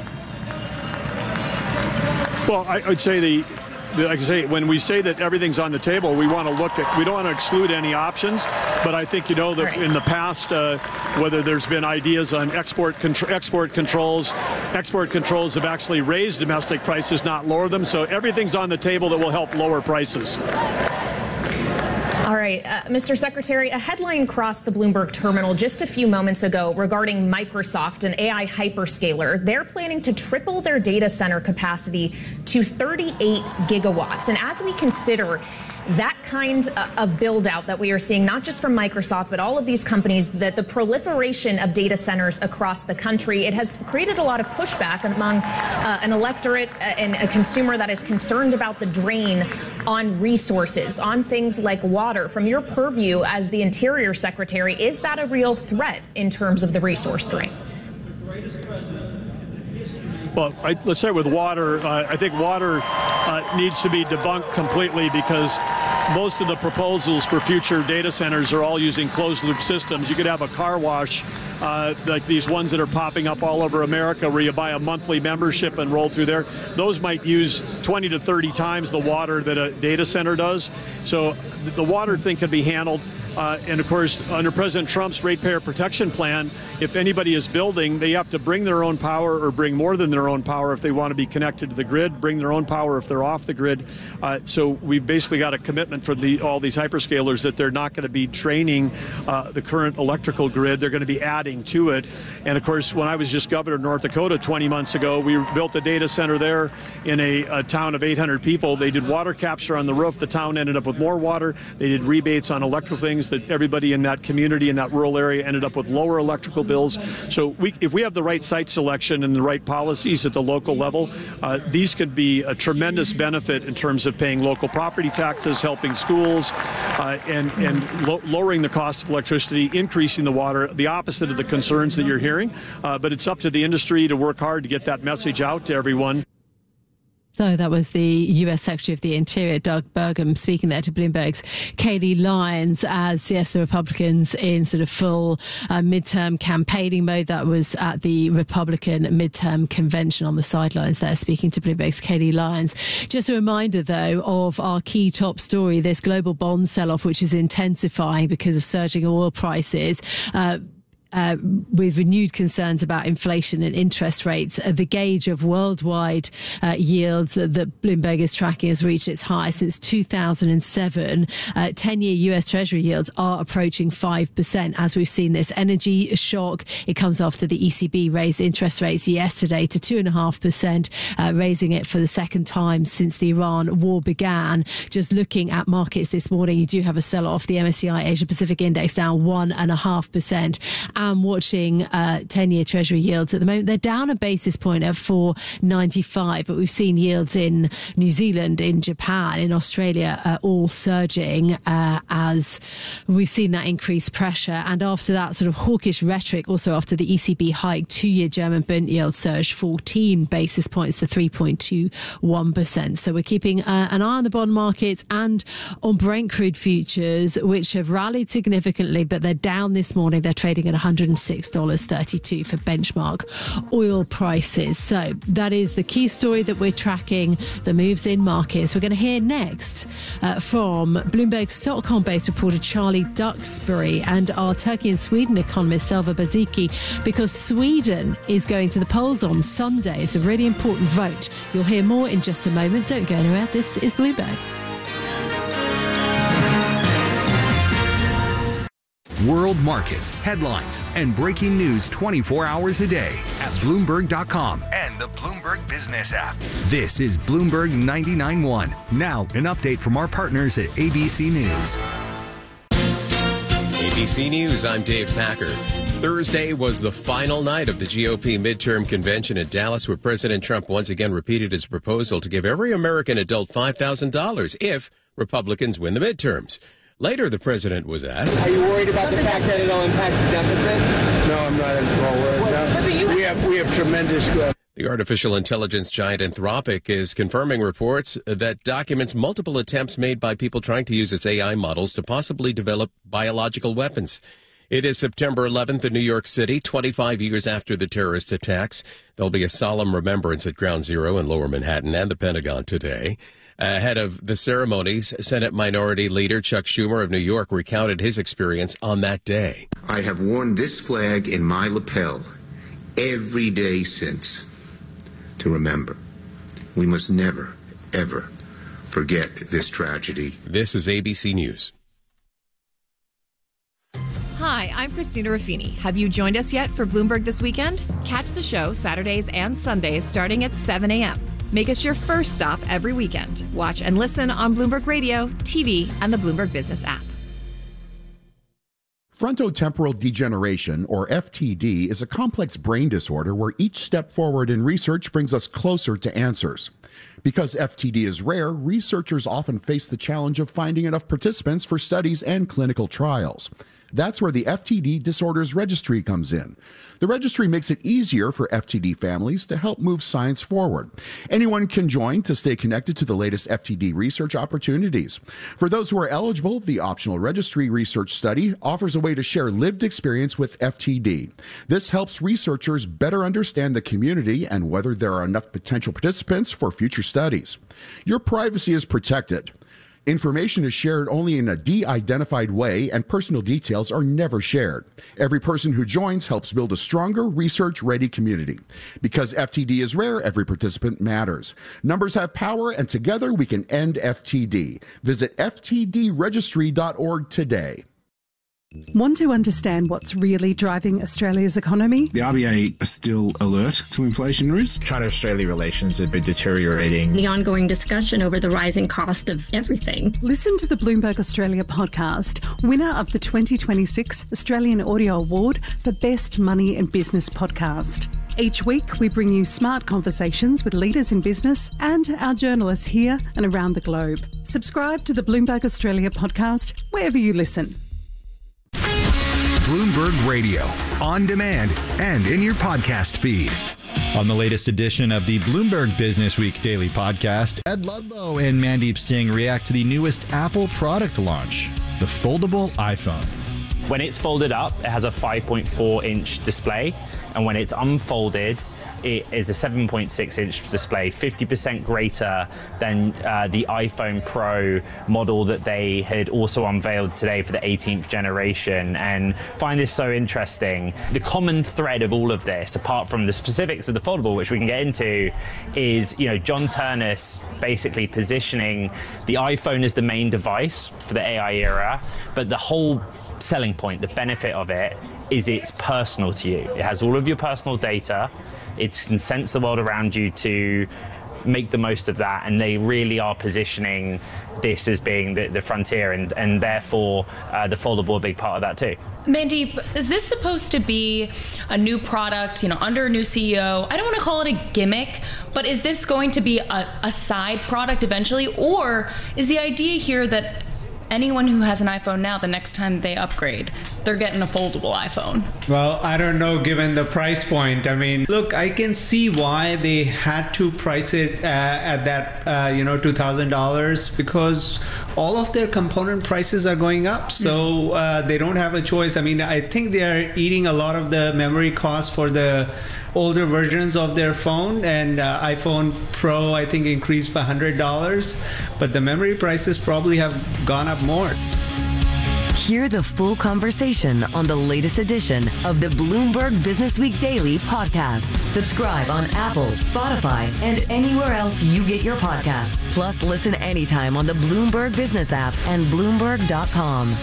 S19: Well, I would say the like I say, when we say that everything's on the table, we want to look at, we don't want to exclude any options. But I think, you know, that right. in the past, uh, whether there's been ideas on export contr- export controls, export controls have actually raised domestic prices, not lower them. So everything's on the table that will help lower prices.
S20: All right, uh, Mister Secretary, a headline crossed the Bloomberg terminal just a few moments ago regarding Microsoft, an A I hyperscaler. They're planning to triple their data center capacity to thirty-eight gigawatts. And as we consider that kind of build out that we are seeing, not just from Microsoft, but all of these companies, that the proliferation of data centers across the country, it has created a lot of pushback among uh, an electorate and a consumer that is concerned about the drain on resources, on things like water. From your purview as the Interior Secretary, is that a real threat in terms of the resource drain?
S19: Well, I, let's start with water. Uh, I think water uh, needs to be debunked completely because most of the proposals for future data centers are all using closed-loop systems. You could have a car wash, uh, like these ones that are popping up all over America, where you buy a monthly membership and roll through there. Those might use twenty to thirty times the water that a data center does. So the water thing can be handled. Uh, and of course, under President Trump's ratepayer protection plan, if anybody is building, they have to bring their own power or bring more than their own power if they want to be connected to the grid, bring their own power if they're off the grid. Uh, so we've basically got a commitment from the, all these hyperscalers that they're not going to be draining uh, the current electrical grid. They're going to be adding to it. And of course, when I was just governor of North Dakota twenty months ago, we built a data center there in a, a town of eight hundred people. They did water capture on the roof. The town ended up with more water. They did rebates on electrical things that everybody in that community, in that rural area, ended up with lower electrical bills. So we, if we have the right site selection and the right policies at the local level, uh, these could be a tremendous benefit in terms of paying local property taxes, helping schools, uh, and, and lo- lowering the cost of electricity, increasing the water, the opposite of the concerns that you're hearing. Uh, but it's up to the industry to work hard to get that message out to everyone.
S10: So that was the U S Secretary of the Interior, Doug Burgum, speaking there to Bloomberg's Kayleigh Lyons, as, yes, the Republicans in sort of full uh, midterm campaigning mode. That was at the Republican midterm convention on the sidelines there, speaking to Bloomberg's Kayleigh Lyons. Just a reminder, though, of our key top story, this global bond sell-off, which is intensifying because of surging oil prices. Uh, uh, with renewed concerns about inflation and interest rates. Uh, the gauge of worldwide uh, yields that, that Bloomberg is tracking has reached its high since two thousand seven. Uh, ten-year U S Treasury yields are approaching five percent as we've seen this energy shock. It comes after the E C B raised interest rates yesterday to two point five percent, uh, raising it for the second time since the Iran war began. Just looking at markets this morning, you do have a sell-off. The M S C I Asia Pacific Index down one point five percent. And watching uh, ten-year Treasury yields at the moment, they're down a basis point at four ninety-five, but we've seen yields in New Zealand, in Japan, in Australia uh, all surging uh, as we've seen that increased pressure. And after that sort of hawkish rhetoric, also after the E C B hike, two-year German Bund yield surged fourteen basis points to three point two one percent. So we're keeping uh, an eye on the bond markets and on Brent crude futures, which have rallied significantly, but they're down this morning. They're trading at one hundred six dollars and thirty-two cents for benchmark oil prices. So that is the key story that we're tracking, the moves in markets. We're going to hear next uh, from Bloomberg Stockholm-based reporter Charlie Duxbury and our Turkey and Sweden economist Selva Baziki, because Sweden is going to the polls on Sunday. It's a really important vote. You'll hear more in just a moment. Don't go anywhere. This is Bloomberg.
S9: World markets, headlines, and breaking news twenty-four hours a day at Bloomberg dot com and the Bloomberg Business app. This is Bloomberg ninety-nine point one. Now, an update from our partners at A B C News.
S21: A B C News, I'm Dave Packard. Thursday was the final night of the G O P midterm convention in Dallas, where President Trump once again repeated his proposal to give every American adult five thousand dollars if Republicans win the midterms. Later, the president was asked,
S22: "Are you worried about the fact that it'll impact the deficit?"
S23: No, I'm not at all worried. No. We have we have tremendous growth.
S21: The artificial intelligence giant Anthropic is confirming reports that documents multiple attempts made by people trying to use its A I models to possibly develop biological weapons. It is September eleventh in New York City, twenty-five years after the terrorist attacks. There'll be a solemn remembrance at Ground Zero in Lower Manhattan and the Pentagon today. Ahead of the ceremonies, Senate Minority Leader Chuck Schumer of New York recounted his experience on that day.
S24: I have worn this flag in my lapel every day since to remember. We must never, ever forget this tragedy.
S21: This is A B C News.
S25: Hi, I'm Christina Ruffini. Have you joined us yet for Bloomberg This Weekend? Catch the show Saturdays and Sundays starting at seven a.m. Make us your first stop every weekend. Watch and listen on Bloomberg Radio, T V, and the Bloomberg Business app.
S26: Frontotemporal degeneration, or F T D, is a complex brain disorder where each step forward in research brings us closer to answers. Because F T D is rare, researchers often face the challenge of finding enough participants for studies and clinical trials. That's where the F T D Disorders Registry comes in. The registry makes it easier for F T D families to help move science forward. Anyone can join to stay connected to the latest F T D research opportunities. For those who are eligible, the optional registry research study offers a way to share lived experience with F T D. This helps researchers better understand the community and whether there are enough potential participants for future studies. Your privacy is protected. Information is shared only in a de-identified way, and personal details are never shared. Every person who joins helps build a stronger, research-ready community. Because F T D is rare, every participant matters. Numbers have power, and together we can end F T D. Visit F T D registry dot org today.
S27: Want to understand what's really driving Australia's economy?
S28: The R B A are still alert to inflation risk.
S1: China-Australia relations have been deteriorating.
S29: The ongoing discussion over the rising cost of everything.
S27: Listen to the Bloomberg Australia podcast, winner of the twenty twenty-six Australian Audio Award for Best Money and Business Podcast. Each week, we bring you smart conversations with leaders in business and our journalists here and around the globe. Subscribe to the Bloomberg Australia podcast wherever you listen.
S9: Bloomberg Radio, on demand and in your podcast feed.
S30: On the latest edition of the Bloomberg Business Week Daily Podcast, Ed Ludlow and Mandeep Singh react to the newest Apple product launch, the foldable iPhone.
S31: When it's folded up, it has a five point four inch display.
S2: and when it's unfolded, it is a seven point six inch display, fifty percent greater than uh, the iPhone Pro model that they had also unveiled today for the eighteenth generation. And find this so interesting. The common thread of all of this, apart from the specifics of the foldable, which we can get into, is, you know, John Ternus basically positioning the iPhone as the main device for the A I era, but the whole selling point, the benefit of it, is it's personal to you. It has all of your personal data. It can sense the world around you to make the most of that, and they really are positioning this as being the, the frontier, and, and therefore uh, the foldable a big part of that too.
S3: Mandeep, is this supposed to be a new product, you know, under a new C E O? I don't want to call it a gimmick, but is this going to be a, a side product eventually, or is the idea here that anyone who has an iPhone now, the next time they upgrade, they're getting a foldable iPhone?
S4: Well, I don't know, given the price point. I mean, look, I can see why they had to price it uh, at that, uh, you know, two thousand dollars, because all of their component prices are going up. So uh, they don't have a choice. I mean, I think they are eating a lot of the memory costs for the older versions of their phone, and uh, iPhone Pro, I think, increased by one hundred dollars, but the memory prices probably have gone up more.
S5: Hear the full conversation on the latest edition of the Bloomberg Business Week Daily podcast. Subscribe on Apple, Spotify, and anywhere else you get your podcasts. Plus, listen anytime on the Bloomberg Business app and Bloomberg dot com.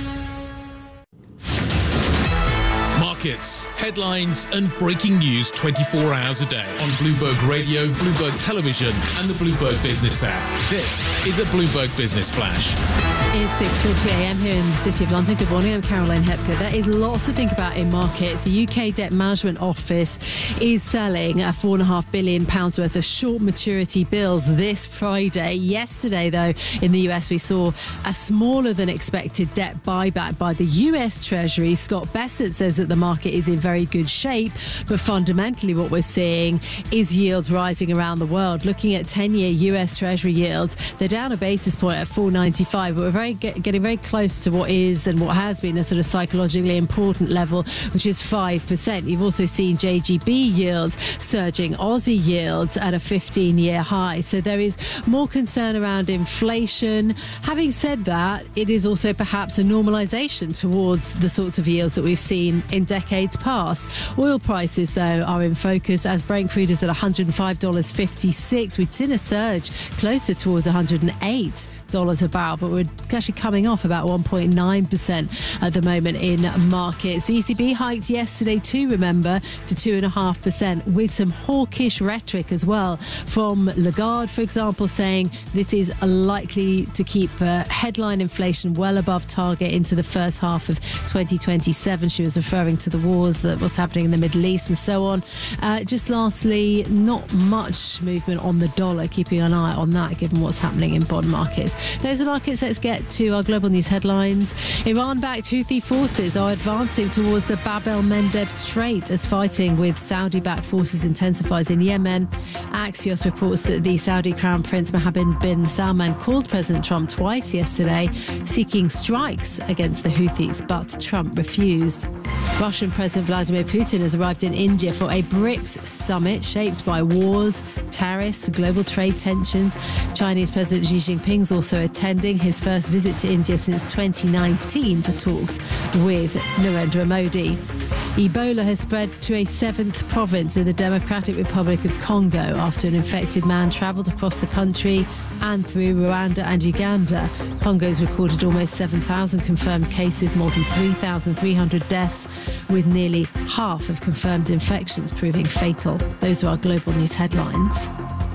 S6: Markets, headlines, and breaking news twenty-four hours a day on Bloomberg Radio, Bloomberg Television, and the Bloomberg Business app. This is a Bloomberg Business Flash.
S10: It's six forty a m here in the City of London. Good morning, I'm Caroline Hepker. There is lots to think about in markets. The U K Debt Management Office is selling a four point five billion pounds worth of short maturity bills this Friday. Yesterday, though, in the U S, we saw a smaller than expected debt buyback by the U S Treasury. Scott Bessent says that the market is in very good shape, but fundamentally what we're seeing is yields rising around the world. Looking at ten-year U S Treasury yields, they're down a basis point at four ninety-five, but we're very get, getting very close to what is and what has been a sort of psychologically important level, which is five percent. You've also seen J G B yields surging, Aussie yields at a fifteen-year high. So there is more concern around inflation. Having said that, it is also perhaps a normalisation towards the sorts of yields that we've seen in decades past. Oil prices, though, are in focus as Brent crude is at one hundred five dollars fifty-six. We'd seen a surge closer towards one hundred eight dollars a barrel, but we're actually coming off about one point nine percent at the moment in markets. The E C B hiked yesterday too, remember, to two point five percent, with some hawkish rhetoric as well from Lagarde, for example, saying this is likely to keep uh, headline inflation well above target into the first half of twenty twenty-seven. She was referring to the wars that was happening in the Middle East and so on. Uh, just lastly, not much movement on the dollar, keeping an eye on that given what's happening in bond markets. Those are the markets. Let's get to our global news headlines. Iran-backed Houthi forces are advancing towards the Bab el-Mandeb Strait as fighting with Saudi-backed forces intensifies in Yemen. Axios reports that the Saudi Crown Prince Mohammed bin Salman called President Trump twice yesterday, seeking strikes against the Houthis, but Trump refused. Russian President Vladimir Putin has arrived in India for a BRICS summit shaped by wars, tariffs, global trade tensions. Chinese President Xi Jinping is also attending his first visit to India since twenty nineteen for talks with Narendra Modi. Ebola has spread to a seventh province in the Democratic Republic of Congo after an infected man travelled across the country and through Rwanda and Uganda. Congo's recorded almost seven thousand confirmed cases, more than three thousand three hundred deaths, with nearly half of confirmed infections proving fatal. Those are our global news headlines.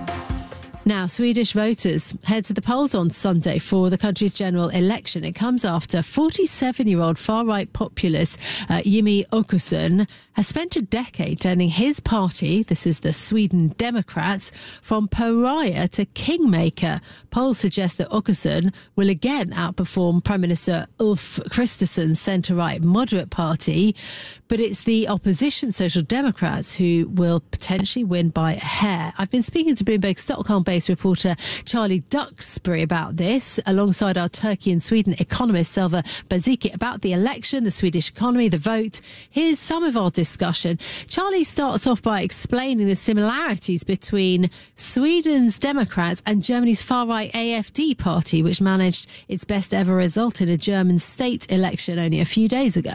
S10: Now, Swedish voters head to the polls on Sunday for the country's general election. It comes after forty-seven-year-old far-right populist uh, Jimmie Åkesson has spent a decade turning his party, this is the Sweden Democrats, from pariah to kingmaker. Polls suggest that Åkesson will again outperform Prime Minister Ulf Kristersson's centre-right moderate party, but it's the opposition Social Democrats who will potentially win by a hair. I've been speaking to Bloomberg Stockholm-based based reporter Charlie Duxbury about this, alongside our Turkey and Sweden economist Selva Baziki, about the election, the Swedish economy, the vote. Here's some of our discussion. Charlie starts off by explaining the similarities between Sweden's Democrats and Germany's far-right A F D party, which managed its best ever result in a German state election only a few days ago.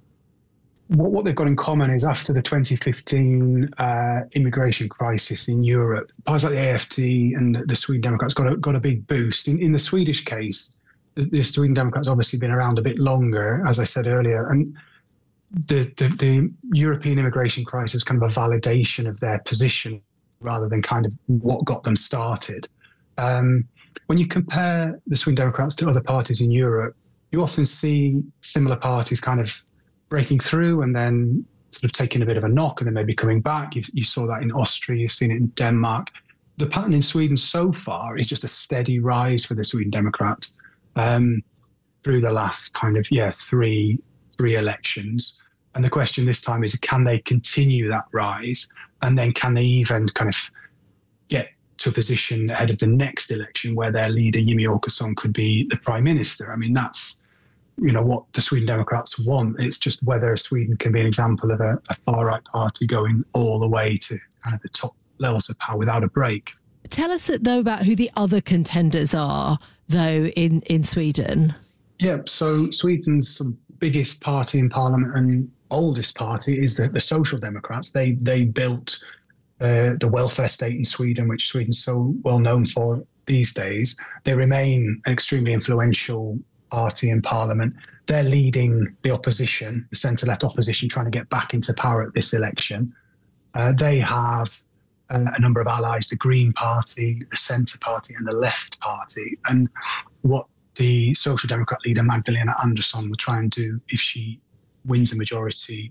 S7: What, what they've got in common is after the twenty fifteen uh, immigration crisis in Europe, parties like the A F D and the, the Sweden Democrats got a, got a big boost. In, in the Swedish case, the, the Sweden Democrats obviously been around a bit longer, as I said earlier, and the, the, the European immigration crisis was kind of a validation of their position rather than kind of what got them started. Um, when you compare the Sweden Democrats to other parties in Europe, you often see similar parties kind of breaking through and then sort of taking a bit of a knock and then maybe coming back. You, you saw that in Austria, you've seen it in Denmark. The pattern in Sweden so far is just a steady rise for the Sweden Democrats um, through the last kind of, yeah, three, three elections. And the question this time is, can they continue that rise? And then can they even kind of get to a position ahead of the next election where their leader, Jimmie Åkesson, could be the prime minister? I mean, that's, you know, what the Sweden Democrats want. It's just whether Sweden can be an example of a, a far-right party going all the way to kind of the top levels of power without a break.
S10: Tell us, though, about who the other contenders are, though, in, in Sweden.
S7: Yeah, so Sweden's sort of biggest party in parliament and oldest party is the, the Social Democrats. They, they built uh, the welfare state in Sweden, which Sweden's so well known for these days. They remain an extremely influential party in parliament. They're leading the opposition, the centre-left opposition, trying to get back into power at this election. Uh, they have uh, a number of allies, the Green Party, the Centre Party and the Left Party. And what the Social Democrat leader Magdalena Andersson will try and do if she wins a majority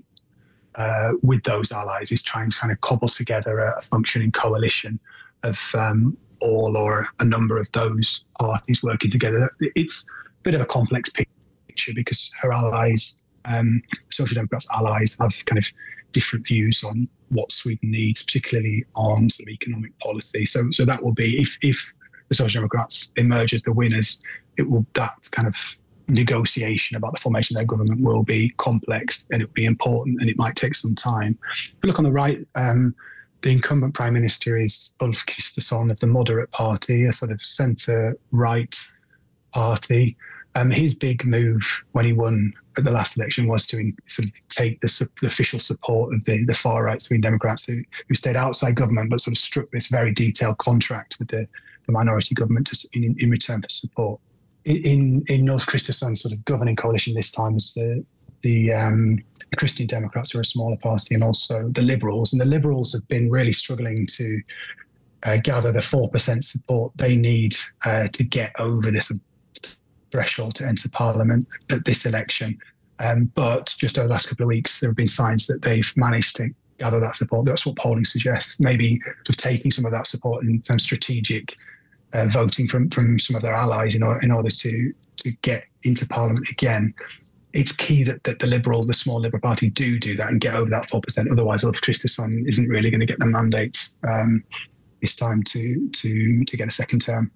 S7: uh, with those allies is trying to kind of cobble together a, a functioning coalition of um, all or a number of those parties working together. It's bit of a complex picture because her allies, um, Social Democrats' allies, have kind of different views on what Sweden needs, particularly on sort of economic policy. So, so that will be if if the Social Democrats emerge as the winners, it will that kind of negotiation about the formation of their government will be complex and it will be important and it might take some time. If you look on the right, um, the incumbent prime minister is Ulf Kristersson of the Moderate Party, a sort of centre-right party. Um, his big move when he won at the last election was to in, sort of take the, su- the official support of the, the far-right Sweden Democrats who, who stayed outside government but sort of struck this very detailed contract with the, the minority government to, in, in return for support. In, in Ulf Kristersson's sort of governing coalition this time is the, the, um, the Christian Democrats, who are a smaller party, and also the Liberals. And the Liberals have been really struggling to uh, gather the four percent support they need uh, to get over this threshold to enter Parliament at this election. Um, but just over the last couple of weeks, there have been signs that they've managed to gather that support. That's what polling suggests, maybe of taking some of that support and some strategic uh, voting from, from some of their allies in order, in order to, to get into Parliament again. It's key that, that the Liberal, the small Liberal Party do do that and get over that four percent. Otherwise, Ulf Kristersson isn't really going to get the mandates um, this time to, to, to get a second term.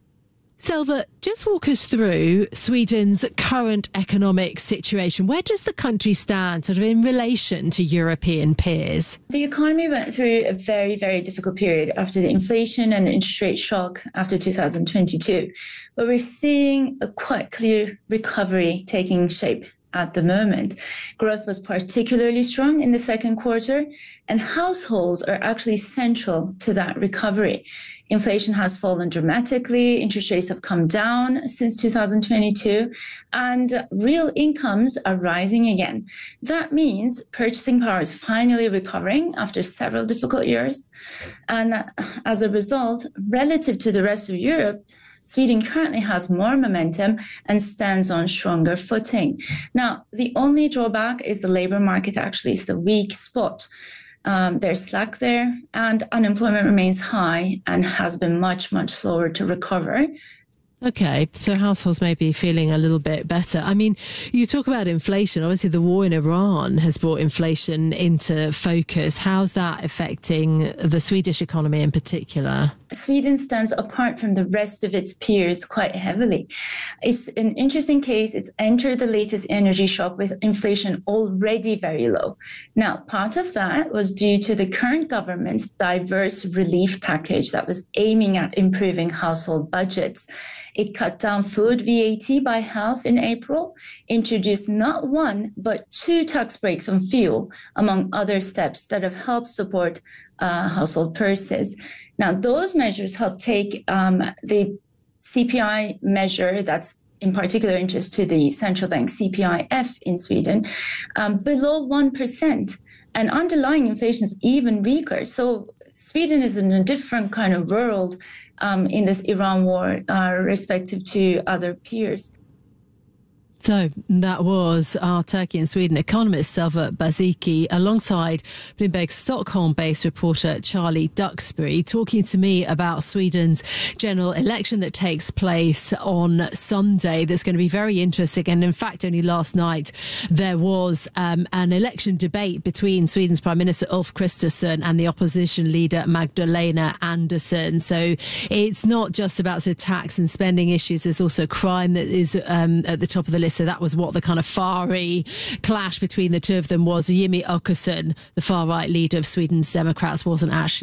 S10: Selva, just walk us through Sweden's current economic situation. Where does the country stand sort of in relation to European peers?
S8: The economy went through a very, very difficult period after the inflation and interest rate shock after two thousand twenty-two. But we're seeing a quite clear recovery taking shape at the moment. Growth was particularly strong in the second quarter, and households are actually central to that recovery. Inflation has fallen dramatically, interest rates have come down since two thousand twenty-two, and real incomes are rising again. That means purchasing power is finally recovering after several difficult years. And as a result, relative to the rest of Europe, Sweden currently has more momentum and stands on stronger footing. Now, the only drawback is the labor market actually is the weak spot. Um, there's slack there, and unemployment remains high and has been much, much slower to recover.
S10: Okay, so households may be feeling a little bit better. I mean, you talk about inflation. Obviously, the war in Iran has brought inflation into focus. How's that affecting the Swedish economy in particular?
S8: Sweden stands apart from the rest of its peers quite heavily. It's an interesting case. It's entered the latest energy shock with inflation already very low. Now, part of that was due to the current government's diverse relief package that was aiming at improving household budgets. It cut down food V A T by half in April, introduced not one, but two tax breaks on fuel, among other steps that have helped support uh, household purses. Now, those measures help take um, the C P I measure that's in particular interest to the central bank C P I F in Sweden, um, below one percent. And underlying inflation is even weaker. So Sweden is in a different kind of world um, in this Iran war, uh, respective to other peers.
S10: So that was our Turkey and Sweden economist, Selva Baziki, alongside Bloomberg's Stockholm-based reporter Charlie Duxbury, talking to me about Sweden's general election that takes place on Sunday. That's going to be very interesting. And in fact, only last night there was um, an election debate between Sweden's Prime Minister Ulf Kristersson and the opposition leader Magdalena Andersson. So it's not just about sort of tax and spending issues. There's also crime that is um, at the top of the list. So that was what the kind of fiery clash between the two of them was. Jimmy Åkesson, the far-right leader of Sweden's Democrats, wasn't actually